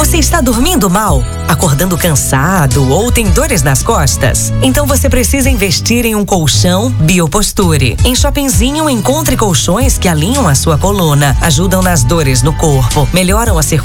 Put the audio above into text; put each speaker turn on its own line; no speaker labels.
Você está dormindo mal? Acordando cansado ou tem dores nas costas? Então você precisa investir em um colchão Bioposture. Em Shoppingzinho, encontre colchões que alinham a sua coluna, ajudam nas dores no corpo, melhoram a circulação